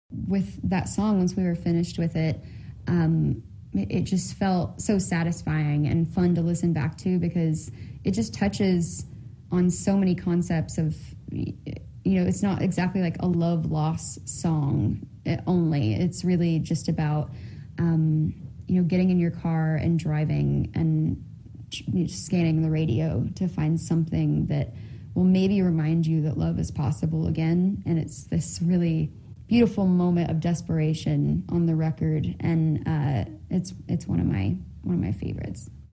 with that song, once we were finished with it, it just felt so satisfying and fun to listen back to, because it just touches on so many concepts of, it's not exactly like a love loss song only. It's really just about, getting in your car and driving and scanning the radio to find something that will maybe remind you that love is possible again. And it's this really beautiful moment of desperation on the record, and it's one of my favorites.